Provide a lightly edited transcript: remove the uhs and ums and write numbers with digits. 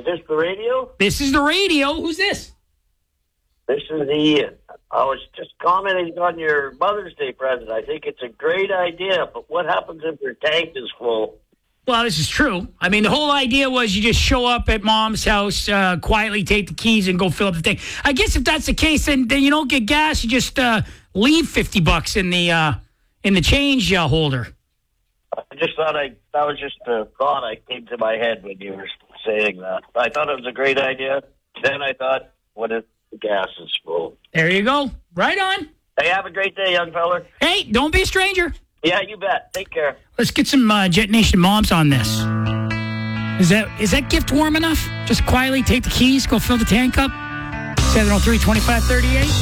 Is this the radio? This is the radio. Who's this? This is I was just commenting on your Mother's Day present. I think it's a great idea, but what happens if your tank is full? Well, this is true. I mean, the whole idea was you just show up at Mom's house, quietly take the keys and go fill up the tank. I guess if that's the case, then you don't get gas. You just leave $50 in the change holder. I just thought that was just a thought that came to my head when you were saying that. I thought it was a great idea. Then I thought, what if the gas is full? There you go. Right on. Hey, have a great day, young fella. Hey, don't be a stranger. Yeah, you bet. Take care. Let's get some Jet Nation moms on this. Is that gift warm enough? Just quietly take the keys, go fill the tank up. 703-2538.